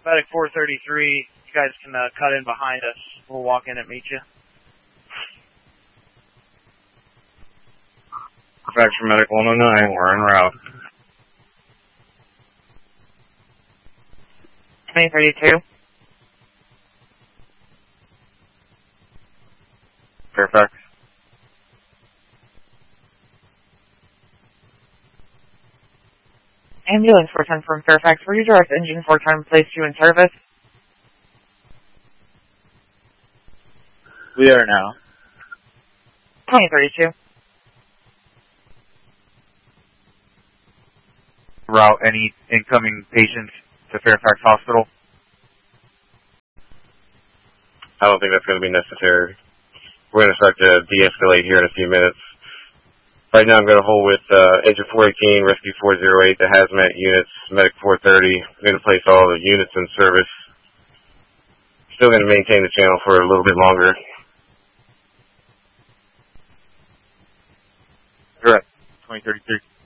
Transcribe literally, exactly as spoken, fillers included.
Medic four thirty-three, you guys can uh, cut in behind us. We'll walk in and meet you. Fairfax for Medic one oh nine, we're en route. twenty thirty-two. Fairfax. Ambulance return from Fairfax. Were you direct engine four time placed you in service? We are now. twenty thirty-two. Route any incoming patients to Fairfax Hospital? I don't think that's going to be necessary. We're going to start to de-escalate here in a few minutes. Right now I'm going to hold with uh, Engine four eighteen, Rescue four oh eight, the hazmat units, Medic four thirty. I'm going to place all the units in service. Still going to maintain the channel for a little bit longer. Correct. twenty thirty-three.